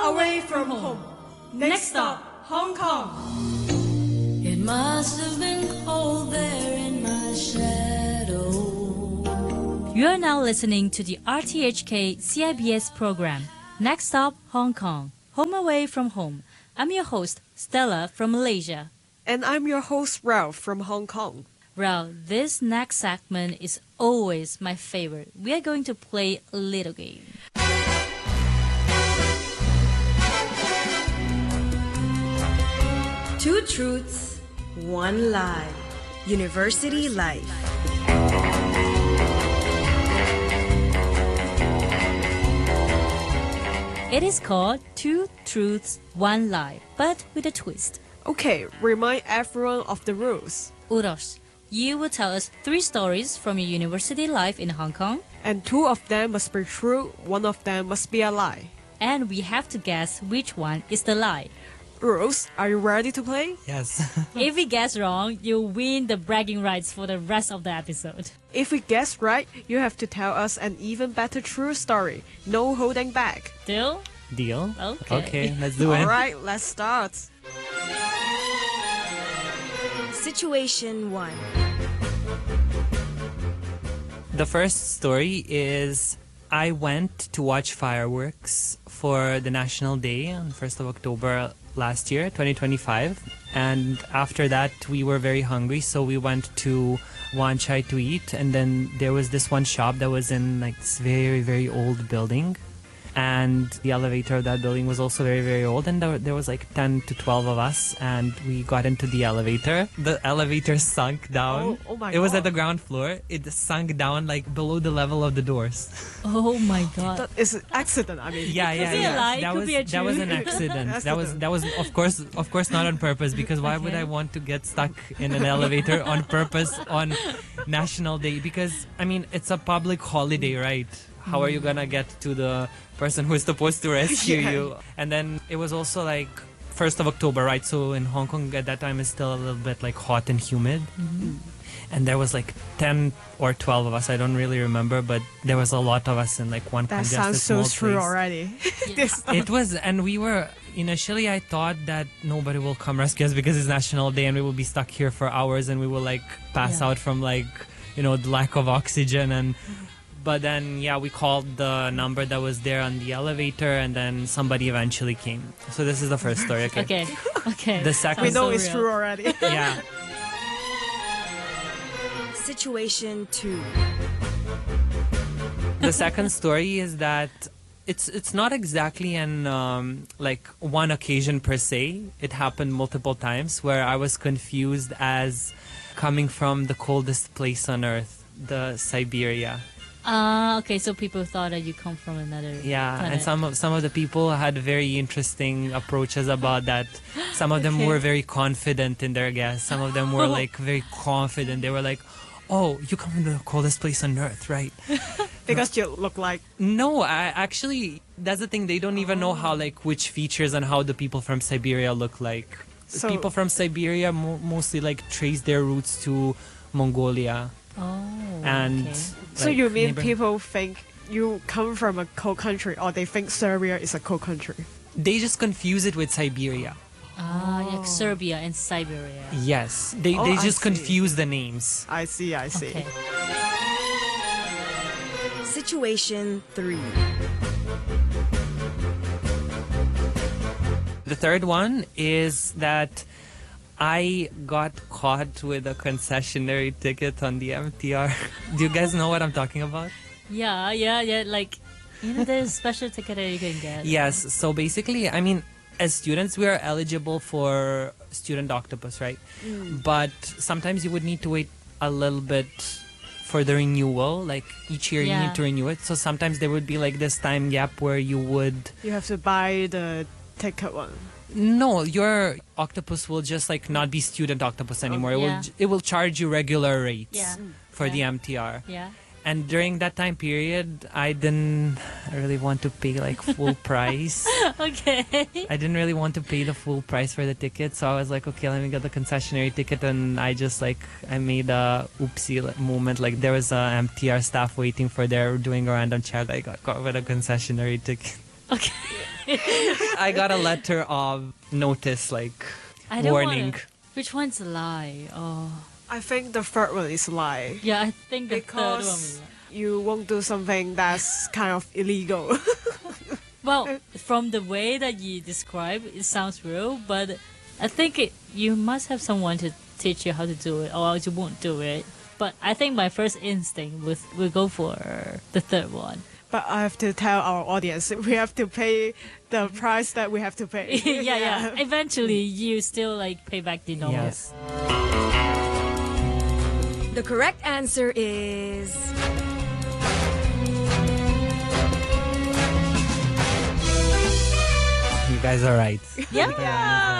away from home. Next stop, Hong Kong. It must have been cold there in my shadow. You are now listening to the RTHK CIBS program. Next stop, Hong Kong. Home away from home. I'm your host, Stella from Malaysia. And I'm your host, Ralph from Hong Kong. Ralph, this next segment is always my favorite. We are going to play a little game. Two truths, one lie. University life. It is called Two Truths, One Lie, but with a twist. Okay, remind everyone of the rules. Uros, you will tell us 3 stories from your university life in Hong Kong. And 2 of them must be true, 1 of them must be a lie. And we have to guess which one is the lie. Rules, are you ready to play? Yes. If we guess wrong, you win the bragging rights for the rest of the episode. If we guess right, you have to tell us an even better true story. No holding back. Deal? Deal? Okay. Let's do it. Alright, let's start. Situation 1. The first story is I went to watch fireworks for the National Day on 1st of October last year, 2025. And after that, we were very hungry, so we went to Wan Chai to eat. And then there was this one shop that was in like this very, very old building. And the elevator of that building was also very, very old. And there was like 10 to 12 of us. And we got into the elevator. The elevator sunk down. Oh my It was God. at the ground floor. It sunk down like below the level of the doors. Oh my god. That is an accident, I mean. Yeah. be a lie, That could was be a that was an accident. That was of course not on purpose, because why would Okay. I want to get stuck in an elevator on purpose on National Day? Because I mean, it's a public holiday, right? How are you gonna get to the person who is supposed to rescue Yeah. you? And then it was also like 1st of October, right? So in Hong Kong at that time it's still a little bit like hot and humid. And there was like 10 or 12 of us. I don't really remember, but there was a lot of us in like one That congested sounds so small true place. already. This It was, and we were, initially I thought that nobody will come rescue us because it's National Day and we will be stuck here for hours and we will like pass Yeah. out from like, the lack of oxygen. And but then, yeah, we called the number that was there on the elevator and then somebody eventually came. So this is the first story, okay? Okay. The second- we Sounds know so it's real. true already. Yeah. Situation 2. The second story is that it's not exactly an like one occasion per se. It happened multiple times where I was confused as coming from the coldest place on earth, the Siberia. Okay, so people thought that you come from another Yeah, planet. and some of the people had very interesting approaches about that. Some of them Okay. were very confident in their guess. Some of them were like very confident. They were like, "Oh, you come from the coldest place on earth, right?" Because you look like No, actually, that's the thing. They don't even know how, like, which features and how the people from Siberia look like. So- People from Siberia mostly, like, trace their roots to Mongolia. Oh, And okay. So like, you mean neighbor- people think you come from a cold country, or they think Serbia is a cold country? They just confuse it with Siberia. Like Serbia and Siberia. Yes, they Oh, I just see. confuse the names. I see. Okay. Situation 3. The third one is that I got caught with a concessionary ticket on the MTR. Do you guys know what I'm talking about? Yeah. Like, there's a special ticket that you can get. Yes. So basically, I mean, as students, we are eligible for Student Octopus, right? But sometimes you would need to wait a little bit for the renewal. Like each year you Yeah. need to renew it. So sometimes there would be like this time gap where you would... You have to buy the ticket one. No, your Octopus will just like not be Student Octopus anymore. Yeah. It will charge you regular rates Yeah. for the Yeah. MTR. Yeah. And during that time period, I didn't really want to pay like full price. Okay. I didn't really want to pay the full price for the ticket, so I was like, okay, let me get the concessionary ticket. And I just like, I made a oopsie moment. Like there was a MTR staff waiting for their doing a random check. I got caught with a concessionary ticket. Okay. I got a letter of notice, like I don't warning. Which one's a lie? Oh, I think the third one is lie. yeah, I think the third one was Because lie. you won't do something that's kind of illegal. Well, from the way that you describe, it sounds real, but I think you must have someone to teach you how to do it, or else you won't do it. But I think my first instinct will go for the third one. But I have to tell our audience we have to pay the price that we have to pay. yeah. Eventually, you still like pay back the normal. Yes. The correct answer is You guys are right. Yeah.